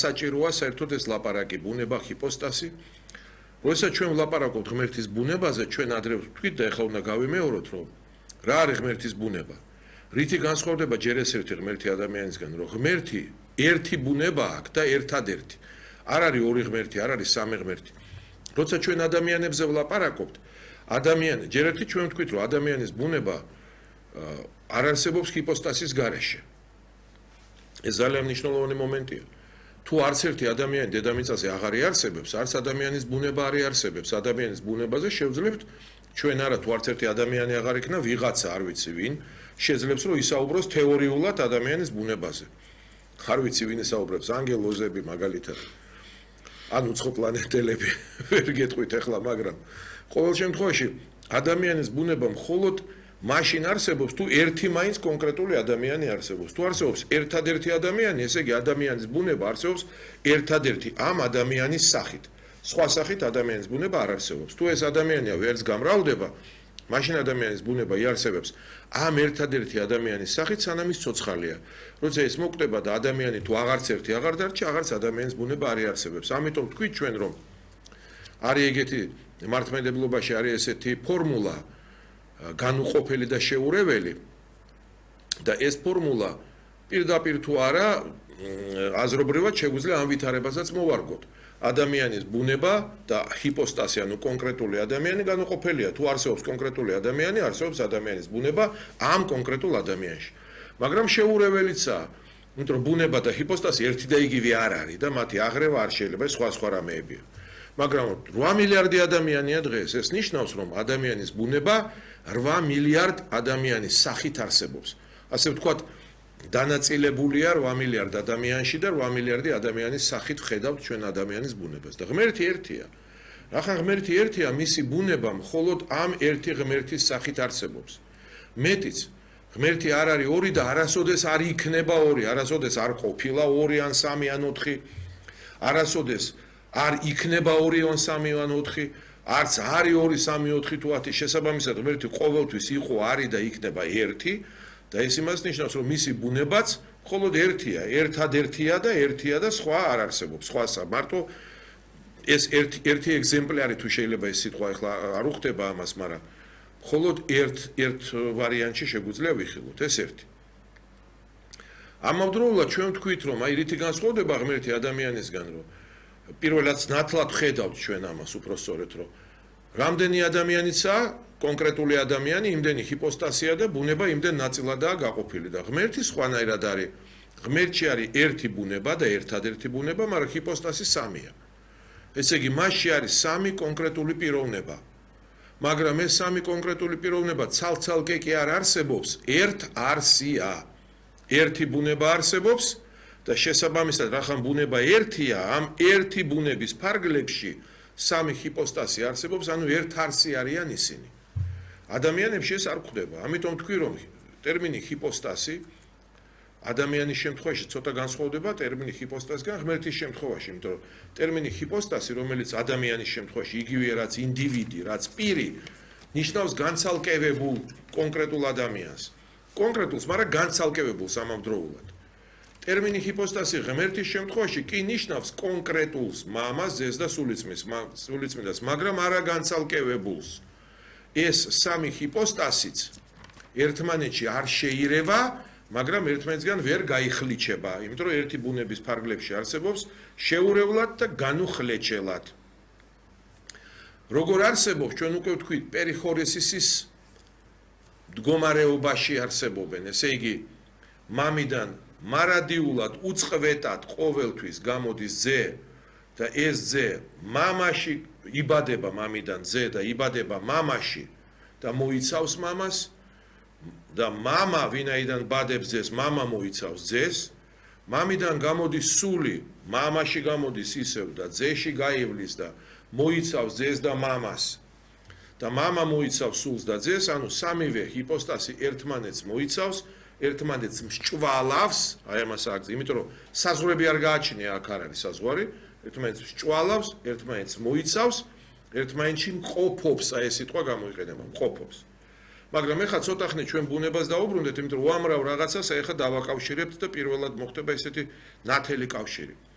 საჭიროა საერთოდ ეს ლაპარაკი ბუნება ჰიპოსტასი. როდესაც ჩვენ ვლაპარაკობთ ღმერთის ბუნებაზე, ჩვენ ადრე ვთქვით და ეხლა უნდა გავიმეოროთ, რომ რა არის ღმერთის ბუნება. რითი განსხვავდება ჯერ ეს ერთი ღმერთი ადამიანისგან, რომ ღმერთი ერთი ბუნება აქვს და ერთადერთი. არ არის ორი ღმერთი, არ არის სამი ღმერთი. როცა ჩვენ ადამიანებზე ვლაპარაკობთ, ჯერ ერთი ჩვენ ვთქვით, რომ ადამიანის ბუნება არ არსებობს ჰიპოსტასის გარეშე. ეს ძალიან მნიშვნელოვანი მომენტია. თუ არც ერთი ადამიანი დედამიწაზე აღარ იარსებებს, არც ადამიანის ბუნება არ იარსებებს. ადამიანის ბუნებაზე შევძლებთ ჩვენ არა თუ არც ერთი ადამიანი აღარ იქნა, ვიღაცა არ ვიცი ვინ, შეძლებს რომ ისაუბროს თეორიულად ადამიანის ბუნებაზე. არ ვიცი ვინ ისაუბრებს, ანგელოზები მაგალითად. ან უცხო პლანეტელები, ვერ გეტყვით ახლა, მაგრამ ყოველ შემთხვევაში ადამიანის ბუნება მხოლოდ მაშინ არსებობს, თუ ერთი მაინც კონკრეტული ადამიანი არსებობს. თუ არსებობს ერთადერთი ადამიანი, ესე იგი ადამიანის ბუნება არსებობს ერთადერთი ამ ადამიანის სახით. სხვა სახით ადამიანის ბუნება არ არსებობს. თუ ეს ადამიანია ვერც გამრავლდება, მაშინ ადამიანის ბუნება იარსებებს ამ ერთადერთი ადამიანის სახით, სანამ ის ცოცხალია. როცა ეს მოკვდება და ადამიანი თუ აღარც ერთი აღარ დარჩა, აღარც ადამიანის ბუნება არ იარსებებს. ამიტომ თქვით ჩვენ, რომ არის ეგეთი მართლმადიდებლობაში არის ესეთი ფორმულა განუყოფელი და შეურეველი და ეს ფორმულა პირდაპირ თუ არა აზრობრივად შეგვიძლია ამ ვითარებასაც მოვარგოთ. ადამიანის ბუნება და ჰიპოსტასი, ანუ კონკრეტული ადამიანი განუყოფელია. თუ არსებობს კონკრეტული ადამიანი, არსებობს ადამიანის ბუნება ამ კონკრეტულ ადამიანში. მაგრამ შეურეველიცაა, იმიტომ რომ ბუნება და ჰიპოსტასი ერთი და იგივე არ არის და მათი აღრევა არ შეიძლება, სხვა რამეებია. მაგრამ 8 მილიარდი ადამიანია დღეს, ეს ნიშნავს, რომ ადამიანის ბუნება 8 მილიარდ ადამიანის სახით არსებობს. ასე ვთქვათ, დანაწილებულია 8 მილიარდ ადამიანში და 8 მილიარდი ადამიანის სახით ვხედავთ ჩვენ ადამიანის ბუნებას. და ღმერთი ერთია. რახან ღმერთი ერთია, მისი ბუნება მხოლოდ ამ ერთი ღმერთის სახით არსებობს. მეტიც, ღმერთი არ არის ორი და არასოდეს არ იქნება ორი, არასოდეს არ ყოფილა 2 ან 3 ან 4, არასოდეს არ იქნება 2 ან 3 ან 4, არც არის 2, 3, 4 თუ 10, შესაბამისად ღმერთი ყოველთვის იყო, არის და იქნება ერთი და ეს იმას ნიშნავს, რომ მისი ბუნებაც მხოლოდ ერთია, ერთადერთია და ერთია და სხვა არ არსებობს, სხვასა. მარტო ეს ერთი ეგზემპლარი თუ შეიძლება ეს სიტყვა ახლა არ უხდება ამას, მაგრამ მხოლოდ ერთ ვარიანტში შეგვიძლია ვიხილოთ, ეს ერთი. ამავდროულად ჩვენ ვთქვით, რომ აი რითი განსხვავდება ღმერთი ადამიანისგან, რომ პირველად ნათლად ხედავთ ჩვენ ამას უпроსწორეთ, რომ რამდენი ადამიანიცაა კონკრეტული ადამიანი, იმდენი ჰიპოსტასია და ბუნება იმდენ ნაწილადაა გაყოფილი და ღმერთი სხვანაირად არის. ღმერთში არის ერთი ბუნება და ერთადერთი ბუნება, მაგრამ ჰიპოსტასი 3-ია. ესე იგი, მასში არის 3 კონკრეტული პიროვნება. მაგრამ ეს 3 კონკრეტული პიროვნება ცალ-ცალკე კი არ არსებობს, ერთ არსია. ერთი ბუნება არსებობს და შესაბამისად, რახან ბუნება ერთია, ამ ერთი ბუნების ფარგლებში 3 ჰიპოსტასი არსებობს, ანუ ერთ არსი არიან ისინი. ადამიანებში ეს არ გვხვდება. ამიტომ თქვი, რომ ტერმინი ჰიპოსტასი ადამიანის შემთხვევაში ცოტა განსხვავდება ტერმინი ჰიპოსტასგან ღმერთის შემთხვევაში, იმიტომ რომ ტერმინი ჰიპოსტასი, რომელიც ადამიანის შემთხვევაში იგივეა, რაც ინდივიდი, რაც პირი, ნიშნავს განცალკევებულ კონკრეტულ ადამიანს. კონკრეტულს, მაგრამ განცალკევებულს ამავდროულად. ტერმინი ჰიპოსტასი ღმერთის შემთხვევაში კი ნიშნავს კონკრეტულს, მამას, ძეს და სულიწმიდას, მაგრამ არა განცალკევებულს. ეს 3 ჰიპოსტასიც ერთმანეთში არ შეირება, მაგრამ ერთმანეთსგან ვერ გაიხლიჩება, იმიტომ რომ ერთი ბუნების ფარგლებში არსებობს შეურევლად და განუხლეჩელად. როგორ არსებობს, ჩვენ უკვე ვთქვით, პერიხორესისის მდგომარეობაში არსებობენ, ესე იგი, მამიდან მარადიულად უწყლეტად ყოველთვის გამოდის ძე და ეს ძე მამაში იბადება მამიდან ძე და იბადება მამაში და მოიცავს მამას და მამა ვინაიდან ბადებს ძეს, მამა მოიცავს ძეს, მამიდან გამოდის სული, მამაში გამოდის ისევ და ძეში გაივლის და მოიცავს ძეს და მამას და მამა მოიცავს სულს და ძეს, ანუ 3-ვე ჰიპოსტასი ერთმანეთს მოიცავს, ერთმანეთს მსჭვალავს, აი ამას აქ, იმიტომ რომ საზღვრები არ გააჩნია, აქ არ არის საზღვარი, ერთმანეთს მსჭვალავს, ერთმანეთს მოიცავს, ერთმანეთში მყოფობს, აი ეს სიტყვა გამოიყენება, მყოფობს. მაგრამ ეხლა ცოტა ხნით ჩვენ ბუნებას დაუბრუნდეთ, იმიტომ რომ უამრავ რაღაცას ეხლა დავაკავშირებთ და პირველად მოხდება ესეთი ნათელი კავშირი.